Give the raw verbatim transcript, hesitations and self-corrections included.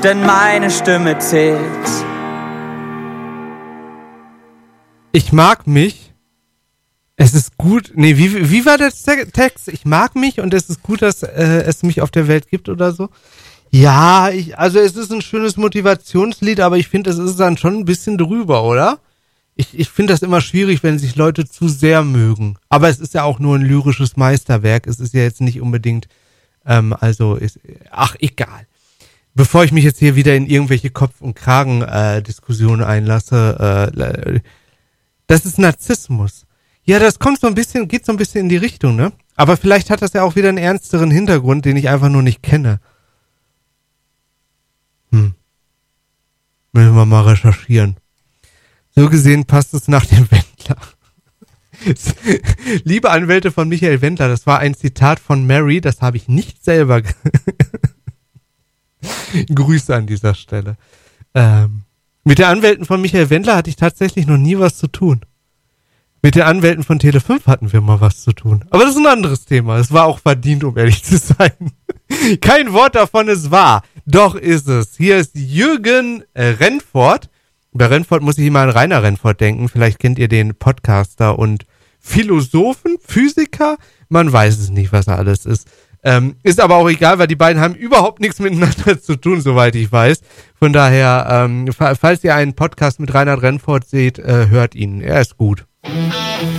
denn meine Stimme zählt. Ich mag mich. Es ist gut. Nee, wie, wie war der Text? Ich mag mich und es ist gut, dass äh, es mich auf der Welt gibt oder so. Ja, ich, also es ist ein schönes Motivationslied, aber ich finde, es ist dann schon ein bisschen drüber, oder? Ich, ich finde das immer schwierig, wenn sich Leute zu sehr mögen. Aber es ist ja auch nur ein lyrisches Meisterwerk. Es ist ja jetzt nicht unbedingt, ähm, also, ist, ach, egal. Bevor ich mich jetzt hier wieder in irgendwelche Kopf- und Kragen-Diskussionen äh, einlasse, äh, das ist Narzissmus. Ja, das kommt so ein bisschen, geht so ein bisschen in die Richtung, ne? Aber vielleicht hat das ja auch wieder einen ernsteren Hintergrund, den ich einfach nur nicht kenne. Hm. Müssen wir mal recherchieren. So gesehen passt es nach dem Wendler. Liebe Anwälte von Michael Wendler, das war ein Zitat von Mary, das habe ich nicht selber. Ge- Grüße an dieser Stelle. Ähm, mit den Anwälten von Michael Wendler hatte ich tatsächlich noch nie was zu tun. Mit den Anwälten von Tele fünf hatten wir mal was zu tun. Aber das ist ein anderes Thema. Es war auch verdient, um ehrlich zu sein. Kein Wort davon ist wahr. Doch ist es. Hier ist Jürgen Rennfort. Bei Rennfort muss ich immer an Rainer Rennfort denken. Vielleicht kennt ihr den Podcaster und Philosophen, Physiker. Man weiß es nicht, was er alles ist. Ähm, ist aber auch egal, weil die beiden haben überhaupt nichts miteinander zu tun, soweit ich weiß. Von daher, ähm, falls ihr einen Podcast mit Rainer Rennfort seht, äh, hört ihn. Er ist gut.